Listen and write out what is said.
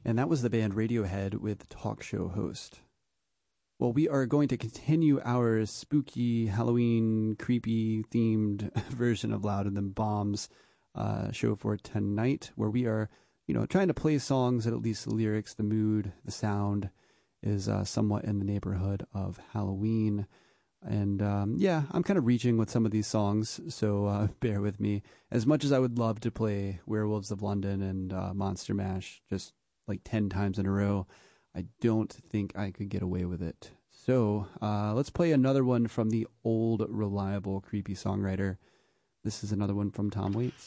And that was the band Radiohead with Talk Show Host. Well, we are going to continue our spooky, Halloween, creepy themed version of Louder Than Bombs show for tonight, where we are, trying to play songs that at least the lyrics, the mood, the sound is somewhat in the neighborhood of Halloween. And I'm kind of reaching with some of these songs, so bear with me. As much as I would love to play Werewolves of London and Monster Mash just like 10 times in a row, I don't think I could get away with it. So let's play another one from the old, reliable, creepy songwriter. This is another one from Tom Waits.